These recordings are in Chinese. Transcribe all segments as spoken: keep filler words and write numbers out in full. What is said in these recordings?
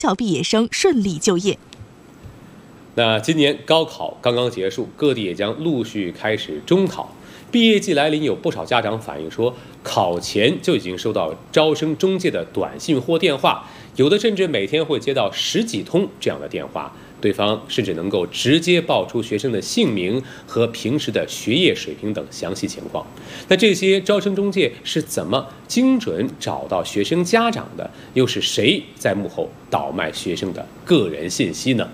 校毕业生顺利就业。 那今年高考刚刚结束，各地也将陆续开始中考。毕业季来临，有不少家长反映说，考前就已经收到招生中介的短信或电话，有的甚至每天会接到十几通这样的电话，对方甚至能够直接报出学生的姓名和平时的学业水平等详细情况。那这些招生中介是怎么精准找到学生家长的？又是谁在幕后倒卖学生的个人信息呢？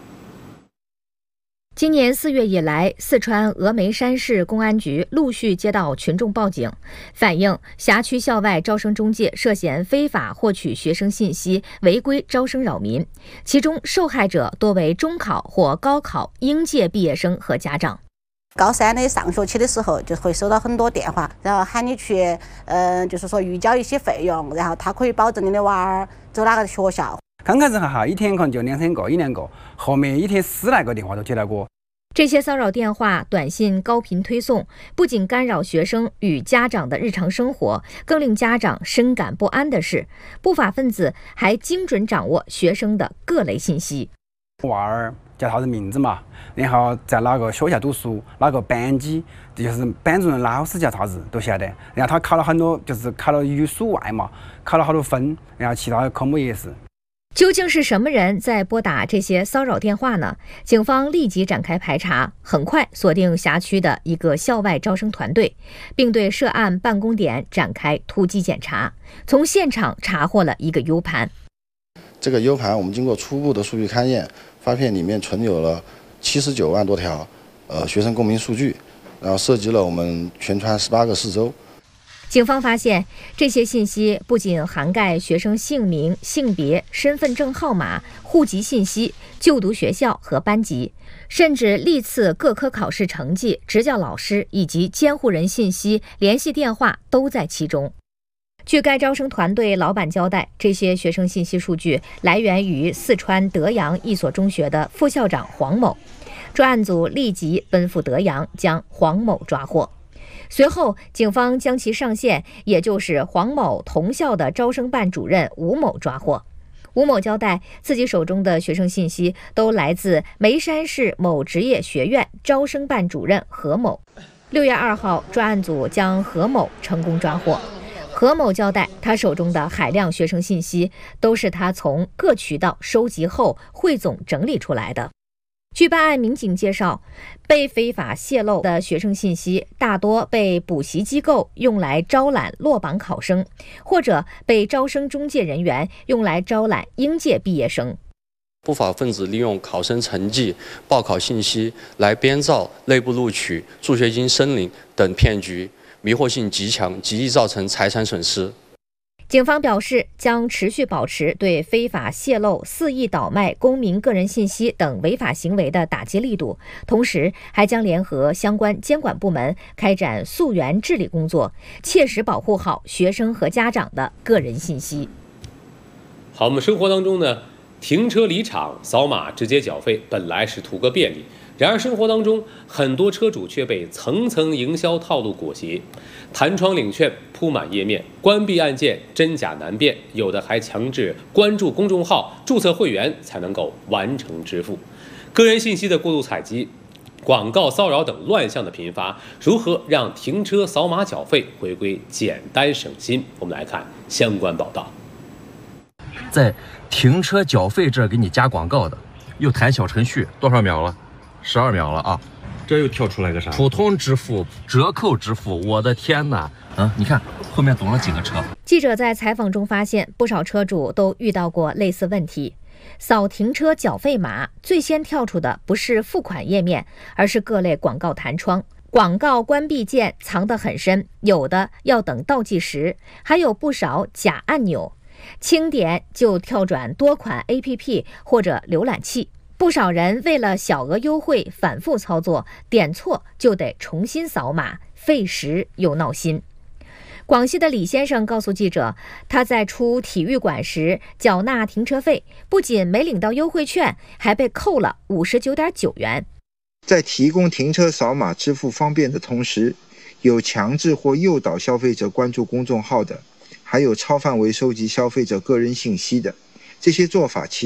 今年四月以来，四川峨眉山市公安局陆续接到群众报警，反映辖区校外招生中介涉嫌非法获取学生信息，违规招生扰民。其中受害者多为中考或高考应届毕业生和家长。 高三的上学期的时候，就会收到很多电话，然后喊你去，嗯、呃，就是说预交一些费用，然后他可以保证你的娃儿走哪个学校。 刚开始还好，一天可能就两三个、一两个，后面一天十来个电话都接到过。 这些骚扰电话、短信高频推送，不仅干扰学生与家长的日常生活，更令家长深感不安的是，不法分子还精准掌握学生的各类信息。 娃儿叫啥子名字嘛，然后在哪个学校读书，哪个班级，就是班主任、老师叫啥子都晓得。然后他考了很多，就是考了语数外嘛，考了好多分，然后其他的科目也是。 究竟是什么人在拨打这些骚扰电话呢？警方立即展开排查，很快锁定辖区的一个校外招生团队，并对涉案办公点展开突击检查，从现场查获了一个 U 盘。 这个 U 盘我们经过初步的数据勘验，发现里面存有了七十九万多条呃学生公民数据，然后涉及了我们全川十八个市州。 警方发现，这些信息不仅涵盖学生姓名、性别、身份证号码、户籍信息、就读学校和班级，甚至历次各科考试成绩、执教老师以及监护人信息、联系电话都在其中。据该招生团队老板交代，这些学生信息数据来源于四川德阳一所中学的副校长黄某。专案组立即奔赴德阳，将黄某抓获。随后，警方将其上线，也就是黄某同校的招生办主任吴某抓获。吴某交代，自己手中的学生信息都来自眉山市某职业学院招生办主任何某。六月二号，专案组将何某成功抓获。何某交代，他手中的海量学生信息都是他从各渠道收集后汇总整理出来的。据办案民警介绍，被非法泄露的学生信息大多被补习机构用来招揽落榜考生，或者被招生中介人员用来招揽应届毕业生。 不法分子利用考生成绩、报考信息来编造内部录取、助学金申领等骗局，迷惑性极强，极易造成财产损失。 警方表示，将持续保持对非法泄露、肆意倒卖公民个人信息等违法行为的打击力度，同时还将联合相关监管部门开展溯源治理工作，切实保护好学生和家长的个人信息。 好，我们生活当中呢，停车离场扫码直接缴费本来是图个便利，然而生活当中很多车主却被层层营销套路裹挟，弹窗领券铺满页面，关闭按键真假难辨，有的还强制关注公众号、注册会员才能够完成支付。个人信息的过度采集、广告骚扰等乱象的频发，如何让停车扫码缴费回归简单省心？我们来看相关报道。 在停车缴费这儿给你加广告的，又弹小程序，多少秒了？十二秒了啊！ 这又跳出来个啥？ 普通支付、折扣支付，我的天哪！啊，你看后面总了几个车。 记者在采访中发现，不少车主都遇到过类似问题。扫停车缴费码，最先跳出的不是付款页面，而是各类广告弹窗。广告关闭键藏得很深，有的要等倒计时，还有不少假按钮，轻点就跳转多款 A P P 或者浏览器。不少人为了小额优惠反复操作，点错就得重新扫码，费时又闹心。广西的李先生告诉记者，他在出体育馆时缴纳停车费，不仅没领到优惠券，还被扣了五十九点九元。 在提供停车扫码支付方便的同时，有强制或诱导消费者关注公众号的，还有超范围收集消费者个人信息的， 这些做法其